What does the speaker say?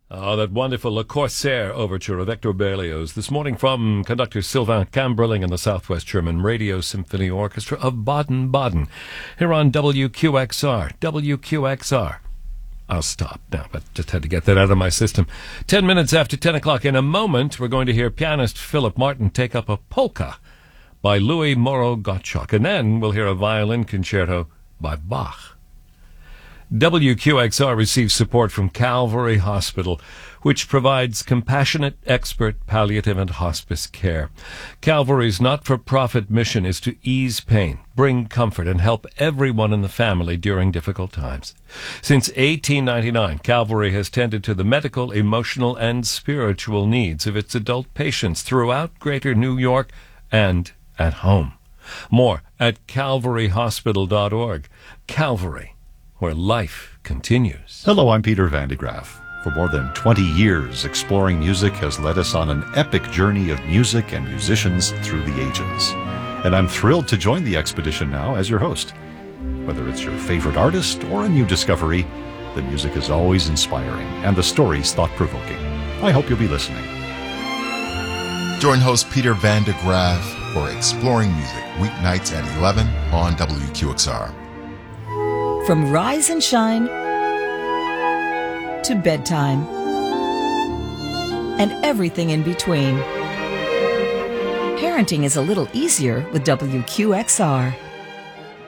That wonderful Le Corsaire overture of Hector Berlioz. This morning from conductor Sylvain Kamberling and the Southwest German Radio Symphony Orchestra of Baden-Baden. Here on WQXR. WQXR. I'll stop now, but just had to get that out of my system. 10 minutes after 10 o'clock. In a moment, we're going to hear pianist Philip Martin take up a polka by Louis Moreau Gottschalk. And then we'll hear a violin concerto by Bach. WQXR receives support from Calvary Hospital, which provides compassionate, expert palliative and hospice care. Calvary's not-for-profit mission is to ease pain, bring comfort, and help everyone in the family during difficult times. Since 1899, Calvary has tended to the medical, emotional, and spiritual needs of its adult patients throughout Greater New York and at home. More at calvaryhospital.org. Calvary, where life continues. Hello, I'm Peter Van de Graaf. For more than 20 years, Exploring Music has led us on an epic journey of music and musicians through the ages. And I'm thrilled to join the expedition now as your host. Whether it's your favorite artist or a new discovery, the music is always inspiring and the stories thought-provoking. I hope you'll be listening. Join host Peter Van de Graaf for Exploring Music, weeknights at 11 on WQXR. From rise and shine to bedtime and everything in between, parenting is a little easier with WQXR.